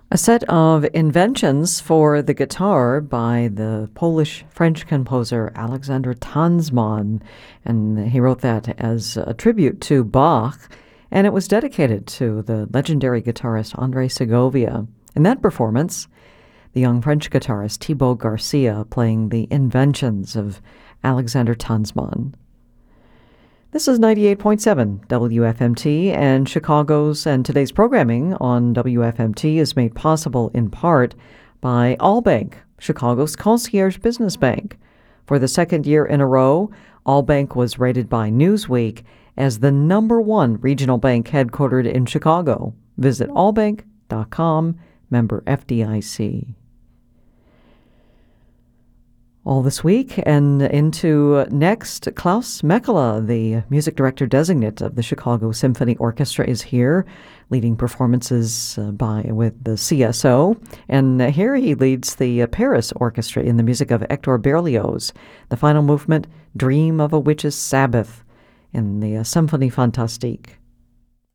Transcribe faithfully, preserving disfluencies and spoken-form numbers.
A set of inventions for the guitar by the Polish-French composer Alexander Tanzmann, and he wrote that as a tribute to Bach, and it was dedicated to the legendary guitarist Andre Segovia. In that performance, the young French guitarist Thibaut Garcia playing the inventions of Alexander Tanzmann. This is ninety-eight point seven W F M T, and Chicago's and today's programming on W F M T is made possible in part by Allbank, Chicago's concierge business bank. For the second year in a row, Allbank was rated by Newsweek as the number one regional bank headquartered in Chicago. Visit allbank dot com, member F D I C. All this week and into next, Klaus Mekela, the music director designate of the Chicago Symphony Orchestra, is here, leading performances uh, by with the C S O. And uh, here he leads the uh, Paris Orchestra in the music of Hector Berlioz, the final movement, Dream of a Witch's Sabbath, in the uh, Symphonie Fantastique.